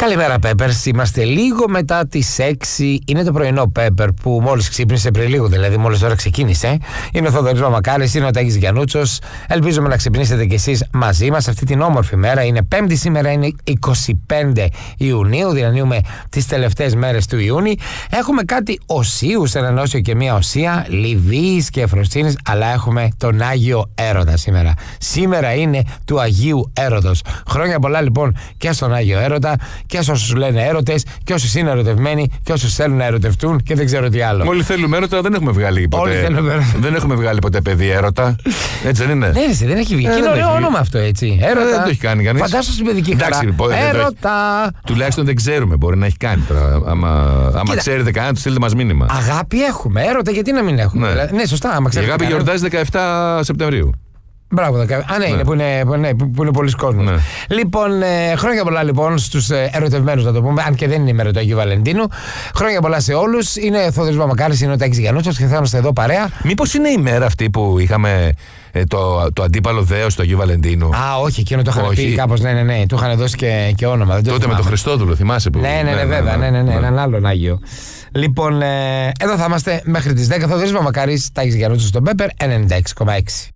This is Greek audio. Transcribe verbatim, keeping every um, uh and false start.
Καλημέρα, Peppers. Είμαστε λίγο μετά τις έξι. Είναι το πρωινό Pepper που μόλις ξύπνησε πριν λίγο, δηλαδή μόλις τώρα ξεκίνησε. Είναι ο Θοδωρής Μαμακάρης, είναι ο Τάκης Γιαννούτσος. Ελπίζουμε να ξυπνήσετε κι εσείς μαζί μας αυτή την όμορφη μέρα. Είναι Πέμπτη σήμερα, είναι είκοσι πέντε Ιουνίου. Διανύουμε τις τελευταίες μέρες του Ιούνιου. Έχουμε κάτι οσίους, έναν όσιο και μία οσία, Λιβύης και Εφροσύνης, αλλά έχουμε τον Άγιο Έρωτα σήμερα. Σήμερα είναι του Αγίου Έρωτος. Χρόνια πολλά λοιπόν και στον Άγιο Έρωτα και σε όσους λένε έρωτες και όσους είναι ερωτευμένοι και όσους θέλουν να ερωτευτούν και δεν ξέρω τι άλλο. Όλοι θέλουμε έρωτα, δεν έχουμε βγάλει ποτέ. Όλοι θέλουμε έρωτα. Δεν έχουμε βγάλει ποτέ παιδί έρωτα. Έτσι δεν είναι. Ναι, ρε, δεν έχει βγει. Ε, είναι ωραίο όνομα αυτό, έτσι. Έρωτα. Ε, δεν το έχει κάνει κανείς. Φαντάσου στην παιδική χαρά. Έρωτα. Τουλάχιστον δεν ξέρουμε. Μπορεί να έχει κάνει τώρα. Άμα, άμα ξέρετε κανένα, του στείλτε μας μήνυμα. Αγάπη έχουμε. Έρωτα, γιατί να μην έχουμε. Ναι, δηλαδή, ναι σωστά. Άμα η αγάπη γιορτάζει δεκαεφτά Σεπτεμβρίου. Μπράβο, δεκα... Α, ναι, ναι. Είναι, που είναι, που, ναι, που είναι πολλοί κόσμος. Ναι. Λοιπόν, ε, χρόνια πολλά λοιπόν στους ε, ερωτευμένους, να το πούμε, αν και δεν είναι η μέρα του Αγίου Βαλεντίνου. Χρόνια πολλά σε όλους. Είναι ο Θοδωρής Μαμακάρης, είναι ο Τάκης Γιαννούτσος και θα είμαστε εδώ παρέα. Μήπως είναι η μέρα αυτή που είχαμε ε, το, το αντίπαλο δέος του Αγίου Βαλεντίνου? Α, όχι, εκείνο το είχαν πει κάπως. Ναι, ναι, ναι. Του είχαν δώσει και, και όνομα. Δεν το τότε με τον Χριστόδουλο, θυμάσαι που. Ναι, ναι, ναι, ναι, βέβαια, ναι, ναι, ναι, ναι, έναν άλλον Άγιο. Λοιπόν, ε, εδώ θα είμαστε μέχρι τις δέκα. Θοδωρής Μαμακάρης, Τάκης Γιαννούτσος στον Pepper ενενήντα έξι κόμμα έξι.